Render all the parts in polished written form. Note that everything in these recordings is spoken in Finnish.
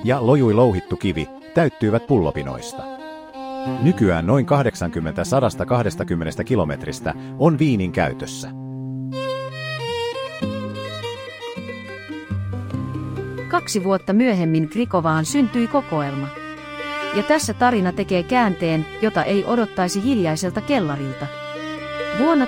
ja lojui louhittu kivi täyttyivät pullopinoista. Nykyään noin 80–120 kilometristä on Wienin käytössä. Kaksi vuotta myöhemmin Krikovaan syntyi kokoelma. Ja tässä tarina tekee käänteen, jota ei odottaisi hiljaiselta kellarilta. Vuonna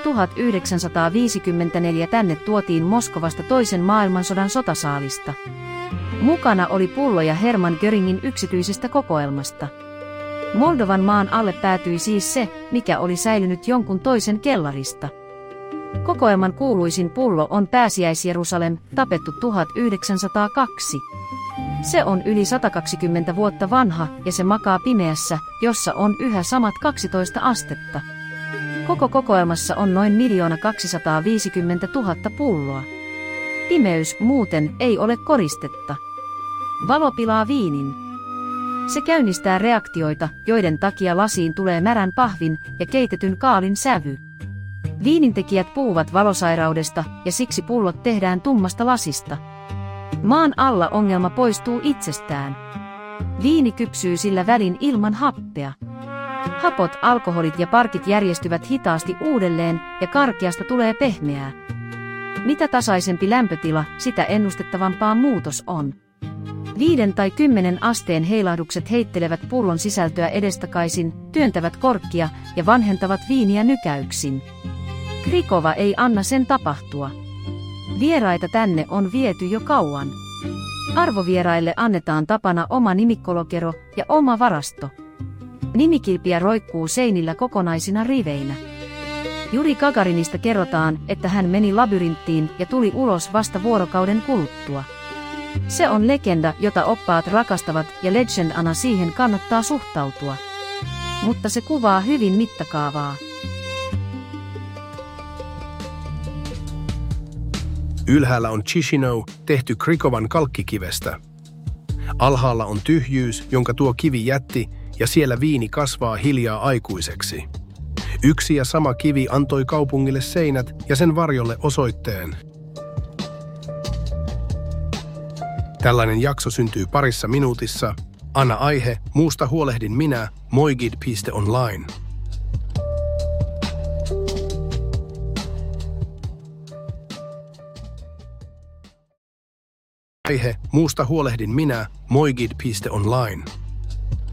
1954 tänne tuotiin Moskovasta toisen maailmansodan sotasaalista. Mukana oli pulloja Hermann Göringin yksityisestä kokoelmasta. Moldovan maan alle päätyi siis se, mikä oli säilynyt jonkun toisen kellarista. Kokoelman kuuluisin pullo on Pääsiäis-Jerusalem, tapettu 1902. Se on yli 120 vuotta vanha ja se makaa pimeässä, jossa on yhä samat 12 astetta. Koko kokoelmassa on noin 1 250 000 pulloa. Pimeys muuten ei ole koristetta. Valo pilaa viinin. Se käynnistää reaktioita, joiden takia lasiin tulee märän pahvin ja keitetyn kaalin sävy. Viinintekijät puhuvat valosairaudesta ja siksi pullot tehdään tummasta lasista. Maan alla ongelma poistuu itsestään. Viini kypsyy sillä välin ilman happea. Hapot, alkoholit ja parkit järjestyvät hitaasti uudelleen ja karkeasta tulee pehmeää. Mitä tasaisempi lämpötila, sitä ennustettavampaa muutos on. 5 tai 10 asteen heilahdukset heittelevät pullon sisältöä edestakaisin, työntävät korkkia ja vanhentavat viiniä nykäyksin. Krikova ei anna sen tapahtua. Vieraita tänne on viety jo kauan. Arvovieraille annetaan tapana oma nimikkolokero ja oma varasto. Nimikilpiä roikkuu seinillä kokonaisina riveinä. Juri Gagarinista kerrotaan, että hän meni labyrinttiin ja tuli ulos vasta vuorokauden kuluttua. Se on legenda, jota oppaat rakastavat ja legendana siihen kannattaa suhtautua. Mutta se kuvaa hyvin mittakaavaa. Ylhäällä on Chisinau, tehty Krikovan kalkkikivestä. Alhaalla on tyhjyys, jonka tuo kivi jätti, ja siellä viini kasvaa hiljaa aikuiseksi. Yksi ja sama kivi antoi kaupungille seinät ja sen varjolle osoitteen. Tällainen jakso syntyy parissa minuutissa. Anna aihe, muusta huolehdin minä, moigid.online. Aihe, muusta huolehdin minä, moigid.online.